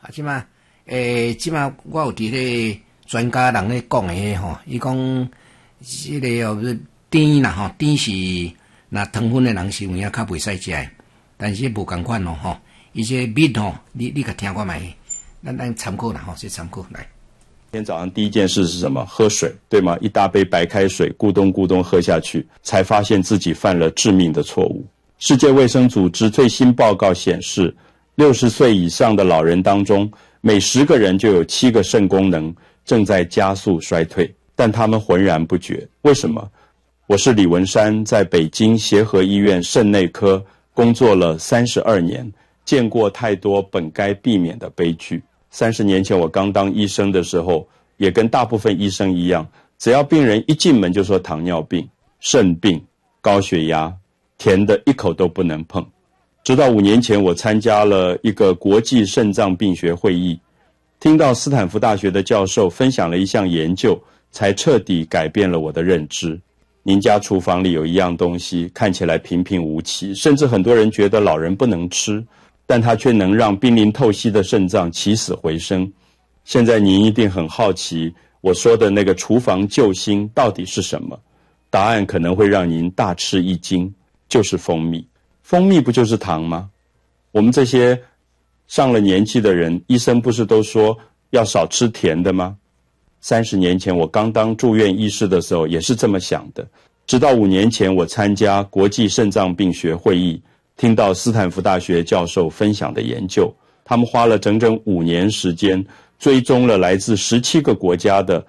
即马我有伫咧专家人咧讲诶吼，伊讲即个甜啦吼，甜是那糖分诶人是有影较袂使食诶，但是无共款咯吼，伊这蜜吼，你甲听看卖，咱参考啦吼，先参考来。 今天早上第一件事是什么？喝水，对吗？一大杯白开水，咕咚咕咚喝下去，才发现自己犯了致命的错误。世界卫生组织最新报告显示，60岁以上的老人当中，每10个人就有7个肾功能正在加速衰退，但他们浑然不觉。为什么？我是李文山，在北京协和医院肾内科工作了32年，见过太多本该避免的悲剧。30年前我刚当医生的时候，也跟大部分医生一样，只要病人一进门就说糖尿病、肾病、高血压，甜的一口都不能碰。直到5年前我参加了一个国际肾脏病学会议，听到斯坦福大学的教授分享了一项研究，才彻底改变了我的认知。您家厨房里有一样东西，看起来平平无奇，甚至很多人觉得老人不能吃，但它却能让濒临透析的肾脏起死回生。现在您一定很好奇，我说的那个厨房救星到底是什么？答案可能会让您大吃一惊，就是蜂蜜。蜂蜜不就是糖吗？我们这些上了年纪的人，医生不是都说要少吃甜的吗？30年前我刚当住院医师的时候也是这么想的，直到5年前我参加国际肾脏病学会议，听到斯坦福大学教授分享的研究，他们花了整整5年时间，追踪了来自17个国家的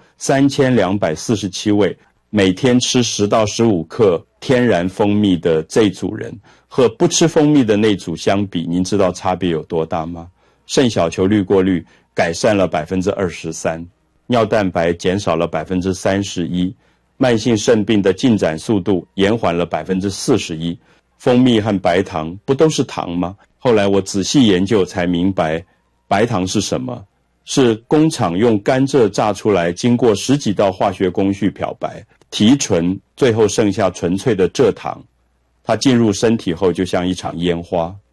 3247位每天吃10到15克天然蜂蜜的这组人，和不吃蜂蜜的那组相比，您知道差别有多大吗？肾小球滤过率改善了 23%， 尿蛋白减少了 31%， 慢性肾病的进展速度延缓了 41%。蜂蜜和白糖不都是糖吗？后来我仔细研究才明白，白糖是什么？是工厂用甘蔗榨出来，经过10几道化学工序漂白、提纯，最后剩下纯粹的蔗糖。它进入身体后就像一场烟花，